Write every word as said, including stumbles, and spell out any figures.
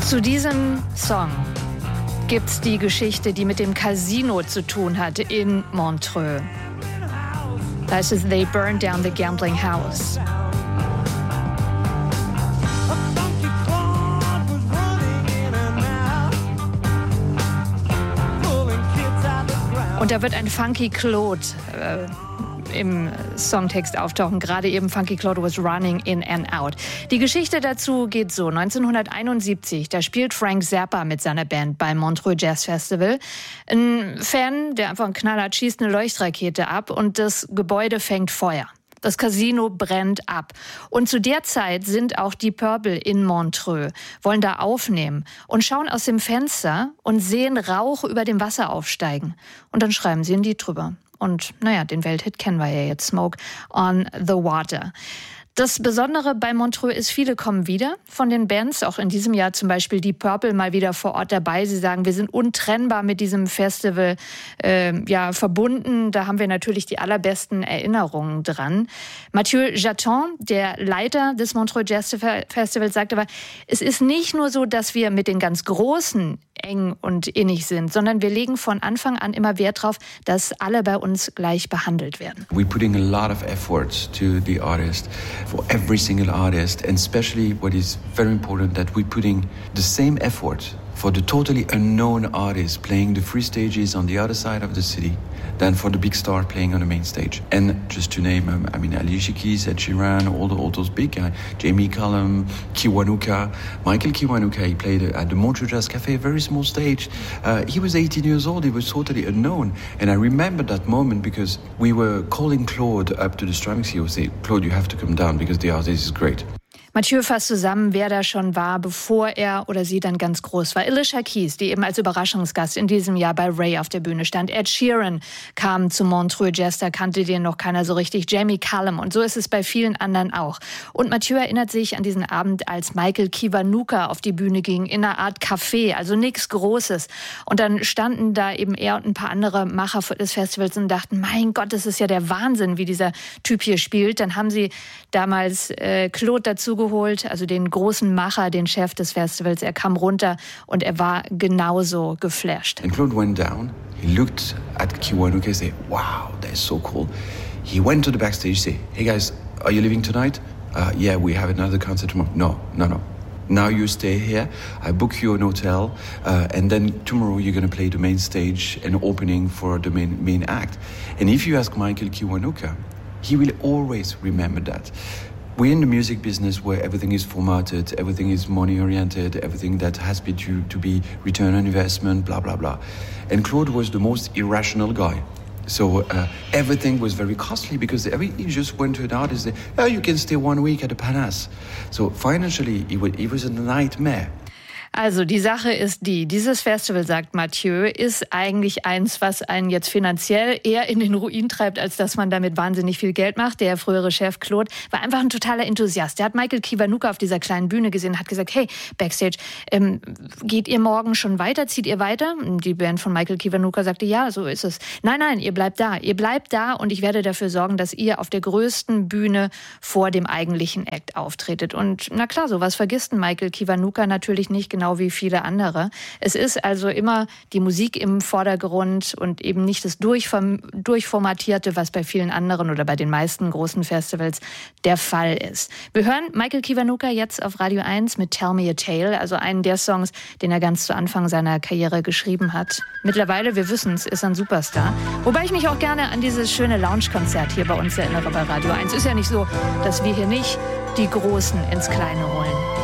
Zu diesem Song gibt's die Geschichte, die mit dem Casino zu tun hat in Montreux. Da heißt es, they burned down the gambling house. Und da wird ein Funky Claude äh, im Songtext auftauchen. Gerade eben Funky Claude was running in and out. Die Geschichte dazu geht so. neunzehnhunderteinundsiebzig, da spielt Frank Zappa mit seiner Band beim Montreux Jazz Festival. Ein Fan, der einfach einen Knaller hat, schießt eine Leuchtrakete ab und das Gebäude fängt Feuer. Das Casino brennt ab. Und zu der Zeit sind auch die Purple in Montreux, wollen da aufnehmen und schauen aus dem Fenster und sehen Rauch über dem Wasser aufsteigen. Und dann schreiben sie ein Lied drüber. Und naja, den Welthit kennen wir ja jetzt, Smoke on the Water. Das Besondere bei Montreux ist, viele kommen wieder von den Bands, auch in diesem Jahr zum Beispiel die Purple mal wieder vor Ort dabei. Sie sagen, wir sind untrennbar mit diesem Festival äh, ja, verbunden. Da haben wir natürlich die allerbesten Erinnerungen dran. Mathieu Jaton, der Leiter des Montreux Jazz Festivals, sagte aber, es ist nicht nur so, dass wir mit den ganz Großen eng und innig sind, sondern wir legen von Anfang an immer Wert darauf, dass alle bei uns gleich behandelt werden. We're putting a lot of effort to the artist, for every single artist, and especially what is very important, that we're putting the same effort for the totally unknown artists playing the free stages on the other side of the city than for the big star playing on the main stage. And just to name, um, I mean, Alicia Keys, Ed Sheeran, all, the, all those big guys, Jamie Cullum, Kiwanuka, Michael Kiwanuka, he played at the Montreux Jazz Cafe, a very small stage. Uh, he was eighteen years old, he was totally unknown. And I remember that moment because we were calling Claude up to the strumming seat and say, Claude, you have to come down because the artist is great. Mathieu fasst zusammen, wer da schon war, bevor er oder sie dann ganz groß war. Alicia Keys, die eben als Überraschungsgast in diesem Jahr bei Ray auf der Bühne stand. Ed Sheeran kam zum Montreux Jazz, da kannte den noch keiner so richtig. Jamie Cullum, und so ist es bei vielen anderen auch. Und Mathieu erinnert sich an diesen Abend, als Michael Kiwanuka auf die Bühne ging, in einer Art Café, also nichts Großes. Und dann standen da eben er und ein paar andere Macher des Festivals und dachten, mein Gott, das ist ja der Wahnsinn, wie dieser Typ hier spielt. Dann haben sie damals äh, Claude dazu geholt, also den großen Macher, den Chef des Festivals. Er kam runter und er war genauso geflasht. And Claude went down, he looked at Kiwanuka and said, wow, that's so cool. He went to the backstage, say, hey guys, are you leaving tonight? Uh, yeah, we have another concert tomorrow. No, no, no. Now you stay here, I book you an hotel, uh, and then tomorrow you're going to play the main stage and opening for the main, main act. And if you ask Michael Kiwanuka, he will always remember that. We're in the music business where everything is formatted, everything is money-oriented, everything that has been to, to be return on investment, blah, blah, blah. And Claude was the most irrational guy. So uh, everything was very costly because every, he just went to an artist and said, oh, you can stay one week at the Palace. So financially, it was, it was a nightmare. Also die Sache ist die, dieses Festival, sagt Mathieu, ist eigentlich eins, was einen jetzt finanziell eher in den Ruin treibt, als dass man damit wahnsinnig viel Geld macht. Der frühere Chef Claude war einfach ein totaler Enthusiast. Der hat Michael Kiwanuka auf dieser kleinen Bühne gesehen, hat gesagt, hey, Backstage, ähm, geht ihr morgen schon weiter, zieht ihr weiter? Und die Band von Michael Kiwanuka sagte, ja, so ist es. Nein, nein, ihr bleibt da, ihr bleibt da und ich werde dafür sorgen, dass ihr auf der größten Bühne vor dem eigentlichen Act auftretet. Und na klar, sowas vergisst Michael Kiwanuka natürlich nicht, genau wie viele andere. Es ist also immer die Musik im Vordergrund und eben nicht das Durchform- Durchformatierte, was bei vielen anderen oder bei den meisten großen Festivals der Fall ist. Wir hören Michael Kiwanuka jetzt auf Radio eins mit Tell Me a Tale, also einen der Songs, den er ganz zu Anfang seiner Karriere geschrieben hat. Mittlerweile, wir wissen es, ist er ein Superstar. Wobei ich mich auch gerne an dieses schöne Lounge-Konzert hier bei uns erinnere bei Radio eins. Ist ja nicht so, dass wir hier nicht die Großen ins Kleine holen.